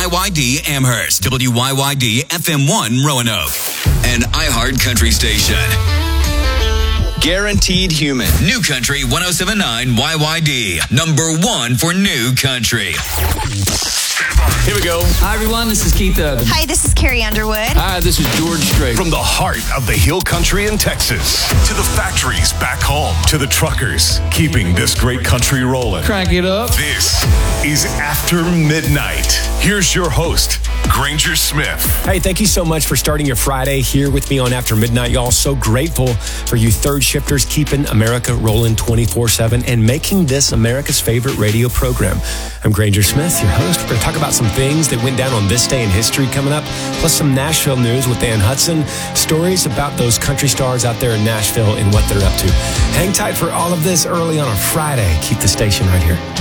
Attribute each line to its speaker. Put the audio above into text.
Speaker 1: WYYD Amherst, WYYD FM1 Roanoke, and iHeart Country Station. Guaranteed Human. New Country 107.9 YYD. Number 1 for New Country.
Speaker 2: Here we go.
Speaker 3: Hi, everyone. This is Keith Urban.
Speaker 4: Hi, this is Carrie Underwood.
Speaker 2: Hi, this is George Strait.
Speaker 5: From the heart of the Hill Country in Texas to the factories back home to the truckers keeping this great country rolling.
Speaker 2: Crank it up.
Speaker 5: This is After Midnight. Here's your host, Granger Smith.
Speaker 6: Hey, thank you so much for starting your Friday here with me on After Midnight, y'all. So grateful for you third shifters keeping America rolling 24/7 and making this America's favorite radio program. I'm Granger Smith, your host. We're going to talk about some things that went down on this day in history coming up, plus some Nashville news with Dan Hudson, stories about those country stars out there in Nashville and what they're up to. Hang tight for all of this early on a Friday. Keep the station right here.